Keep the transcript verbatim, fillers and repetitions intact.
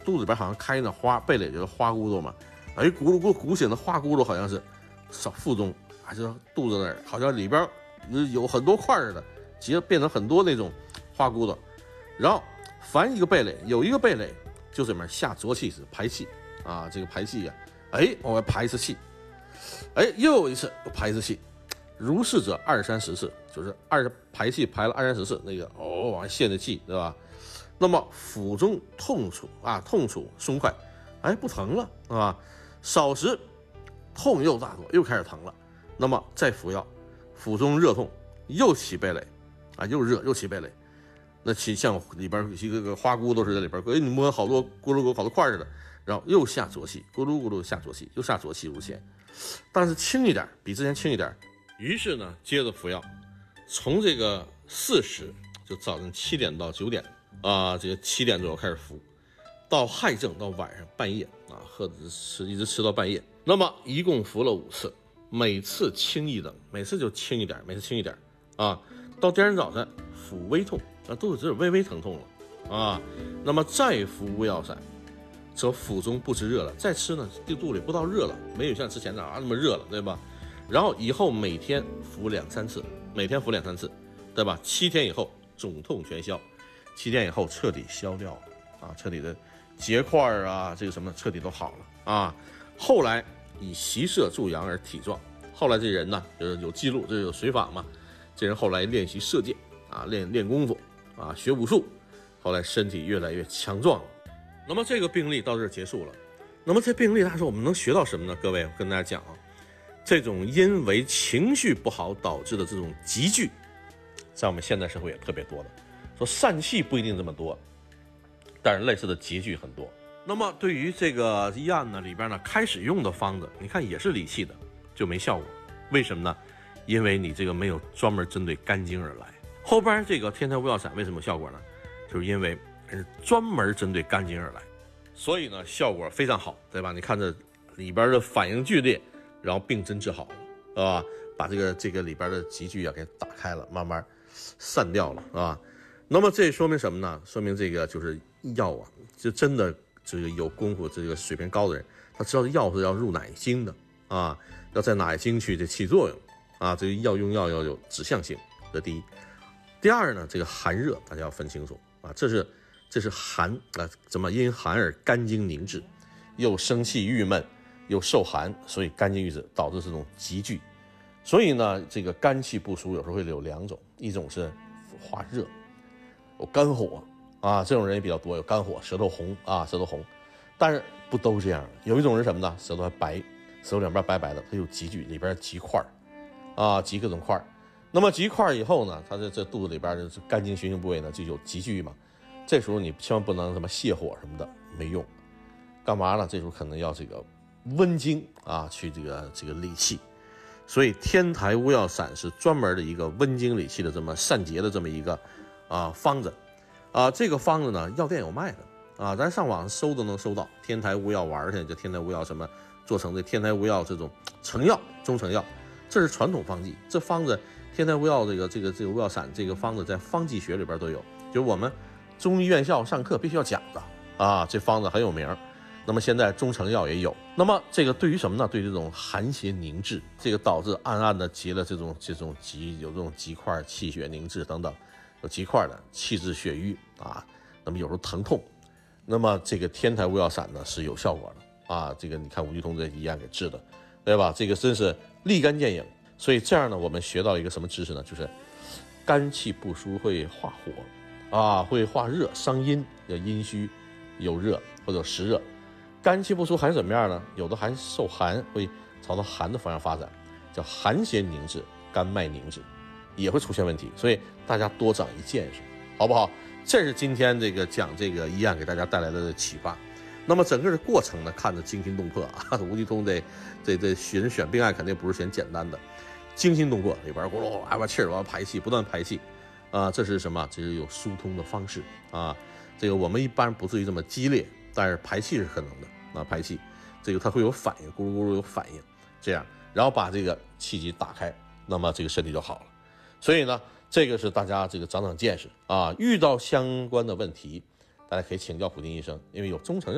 肚子里边好像开那花，贝类就是花骨朵嘛，哎，咕噜咕噜鼓起那花骨朵好像是少腹中还是肚子那儿，好像里边有很多块似的，结合变成很多那种花骨朵。然后凡一个贝类有一个贝类就这么下浊气时排气啊，这个排气呀、啊，哎，往外排一次气，哎，又有一次又排一次气，如是者二三十次，就是二排气排了二三十次，那个哦往外泄的气，对吧？那么腹中痛楚啊，痛楚松快，哎，不疼了啊。少时痛又大多，又开始疼了。那么再服药，腹中热痛，又起贝类啊，又热又起贝类。那起像里边一个个花骨朵似的，里边哎你摸好多咕噜咕噜好多块似的，然后又下浊气，咕噜咕噜下浊气，又下浊气如前，但是轻一点，比之前轻一点。于是呢，接着服药，从这个四时就早晨七点到九点。啊，这个七点左右开始服，到亥正到晚上半夜啊，喝吃一直吃到半夜。那么一共服了五次，每次轻一等，每次就轻一点，每次轻一点啊。到第二天早晨，腹微痛，啊，肚子只有微微疼痛了啊。那么再服乌药散，则腹中不知热了，再吃呢，这肚里不到热了，没有像之前那啊那么热了，对吧？然后以后每天服两三次，每天服两三次，对吧？七天以后肿痛全消。七天以后彻底消掉了啊，彻底的结块啊，这个什么彻底都好了啊。后来以习射助阳而体壮，后来这人呢，就是有记录，这有随访嘛。这人后来练习射箭啊，练练功夫啊，学武术，后来身体越来越强壮了。那么这个病例到这儿结束了。那么这病例他说我们能学到什么呢？各位，我跟大家讲啊，这种因为情绪不好导致的这种急剧，在我们现代社会也特别多的。说疝气不一定这么多，但是类似的急剧很多。那么对于这个医案呢里边呢开始用的方子，你看也是理气的，就没效果。为什么呢？因为你这个没有专门针对肝经而来。后边这个天台乌药散为什么有效果呢？就是因为是专门针对肝经而来，所以呢效果非常好，对吧？你看这里边的反应剧烈，然后病真治好了，是吧？把这个这个里边的急剧啊给打开了，慢慢散掉了，是吧？那么这说明什么呢？说明这个就是药啊，就真的这个有功夫、这个水平高的人，他知道药是要入哪一经的啊，要在哪一经去这起作用啊。这个药用药要有指向性，这第一。第二呢，这个寒热大家要分清楚啊，这是这是寒啊，怎么因寒而肝经凝滞，又生气郁闷，又受寒，所以肝经郁滞导致这种急剧。所以呢，这个肝气不舒有时候会有两种，一种是化热。有肝火啊，这种人也比较多，有肝火，舌头红啊，舌头红，但是不都这样的。有一种人什么呢？舌头还白，舌头两边白白的，它有积聚，里边积块啊，积各种块。那么积块以后呢，它这这肚子里边的肝经循行部位呢就有积聚嘛。这时候你千万不能什么泻火什么的，没用。干嘛呢？这时候可能要这个温经啊，去这个这个理气。所以天台乌药散是专门的一个温经理气的这么散结的这么一个。啊，方子，啊，这个方子呢，药店有卖的啊，咱上网搜都能搜到。天台乌药丸去，就天台乌药什么做成的天台乌药这种成药、中成药，这是传统方剂。这方子天台乌药这个这个这个乌药散这个方子在方剂学里边都有，就是我们中医院校上课必须要讲的啊。这方子很有名。那么现在中成药也有。那么这个对于什么呢？对于这种寒邪凝滞，这个导致暗暗的结了这种这种积有这种积块、气血凝滞等等。有积块的气滞血瘀啊，那么有时候疼痛，那么这个天台乌药散呢是有效果的啊。这个你看吴鞠通这医案给治的，对吧？这个真是立竿见影。所以这样呢，我们学到一个什么知识呢？就是肝气不舒会化火啊，会化热，伤阴，叫阴虚有热或者实热。肝气不舒还怎么样呢？有的还受寒，会朝着寒的方向发展，叫寒邪凝滞，肝脉凝滞。也会出现问题，所以大家多长一见识，好不好？这是今天这个讲这个医案给大家带来的启发。那么整个的过程呢，看着惊心动魄啊！吴鞠通这这这选选病案肯定不是选简单的，惊心动魄，里边咕噜啊把气儿往排气，不断排气啊，这是什么？这是有疏通的方式啊。这个我们一般不至于这么激烈，但是排气是可能的啊，排气这个它会有反应，咕噜咕噜有反应，这样然后把这个气机打开，那么这个身体就好了。所以呢，这个是大家这个长长见识啊，遇到相关的问题，大家可以请教普丁医生，因为有中成药。